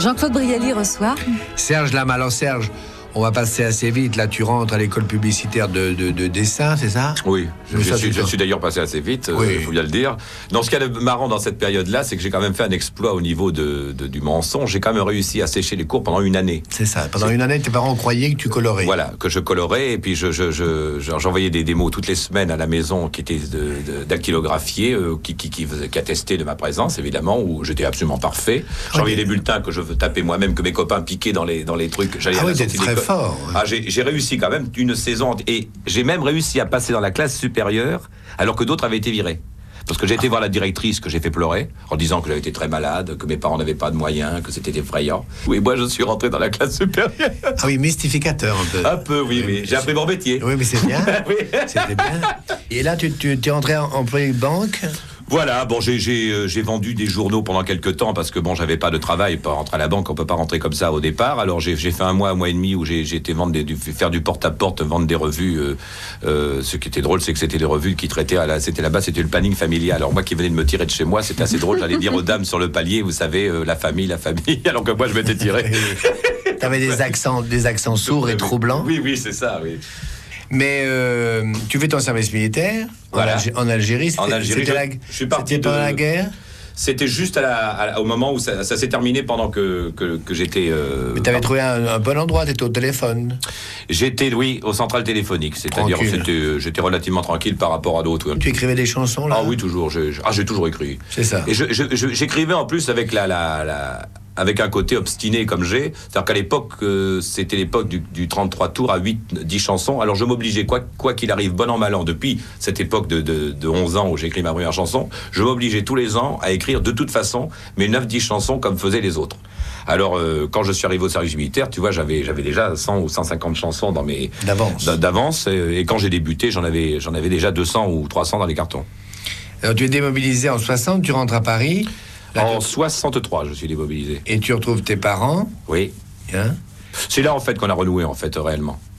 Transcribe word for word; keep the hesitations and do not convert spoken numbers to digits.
Jean-Claude Brialy reçoit Serge Lama. Alors Serge, on va passer assez vite. Là, tu rentres à l'école publicitaire de, de, de dessin, c'est ça? Oui, je, ça, suis, c'est je ça. suis d'ailleurs passé assez vite, il Oui. euh, faut bien le dire. Non, ce qui est marrant dans cette période-là, c'est que j'ai quand même fait un exploit au niveau de, de, du mensonge. J'ai quand même réussi à sécher les cours pendant une année. C'est ça. Pendant C'est- une année, tes parents croyaient que tu colorais. Voilà, que je colorais, et puis je, je, je, je- j'envoyais des démos toutes les semaines à la maison qui étaient de, de, dactylographiés, euh, qui, qui, qui, faisaient- qui attestaient de ma présence, évidemment, où j'étais absolument parfait. J'envoyais Ok. des bulletins que je veux taper moi-même, que mes copains piquaient dans les, dans les trucs. J'allais Ah à la oui, t'es sortie très d'école. fort. Ouais. Ah, j'ai, j'ai réussi quand même une saison, et j'ai même réussi à passer dans la classe supérieure, alors que d'autres avaient été virés. Parce que j'ai été voir la directrice, que j'ai fait pleurer, en disant que j'avais été très malade, que mes parents n'avaient pas de moyens, que c'était effrayant. Oui, moi je suis rentré dans la classe supérieure. Ah oui, mystificateur un peu. Un peu, oui, mais j'ai appris mon métier. Oui, mais c'est bien. Oui. C'était bien. Et là, tu, tu es entré en employé de banque. Voilà, bon, j'ai, j'ai, euh, j'ai vendu des journaux pendant quelques temps parce que bon, j'avais pas de travail pour rentrer à la banque, on peut pas rentrer comme ça au départ. Alors j'ai, j'ai fait un mois, un mois et demi où j'ai, j'ai été vendre des, du, faire du porte-à-porte, vendre des revues. Euh, euh, ce qui était drôle, c'est que c'était des revues qui traitaient, à la, c'était là-bas, c'était le planning familial. Alors moi qui venais de me tirer de chez moi, c'était assez drôle. J'allais dire aux dames sur le palier, vous savez, euh, la famille, la famille, alors que moi je m'étais tiré. T'avais des accents, des accents sourds et troublants. Oui, oui, c'est ça, oui. Mais euh, tu fais ton service militaire en, Voilà. Algé- en Algérie. C'était, En Algérie, c'était je- la, je suis parti c'était pendant de- la guerre. C'était juste à la, à la- au moment où ça, ça s'est terminé pendant que, que, que j'étais. Euh, Mais t'avais trouvé un, un bon endroit, t'étais au téléphone. J'étais, oui, au central téléphonique, c'est-à-dire Tranquille. c'était, euh, j'étais relativement tranquille par rapport à d'autres. oui. Tu écrivais des chansons là. Ah oui, toujours. J'ai, j'ai- ah, j'ai toujours écrit. C'est ça. Et je, je- je- j'écrivais en plus avec la, la, la- avec un côté obstiné comme j'ai. C'est-à-dire qu'à l'époque, euh, c'était l'époque du, du trente-trois tours à huit, dix chansons. Alors je m'obligeais, quoi, quoi qu'il arrive, bon an, mal an, depuis cette époque de, de, de onze ans où j'ai écrit ma première chanson, je m'obligeais tous les ans à écrire de toute façon mes neuf dix chansons comme faisaient les autres. Alors, euh, quand je suis arrivé au service militaire, tu vois, j'avais, j'avais déjà cent ou cent cinquante chansons dans mes... D'avance. d'a- D'avance. Et, et quand j'ai débuté, j'en avais, j'en avais déjà deux cents ou trois cents dans les cartons. Alors tu es démobilisé en soixante, tu rentres à Paris. Là, En tu- soixante-trois, je suis démobilisé. Et tu retrouves tes parents. Oui. Hein. C'est là, en fait, qu'on a renoué, en fait, réellement.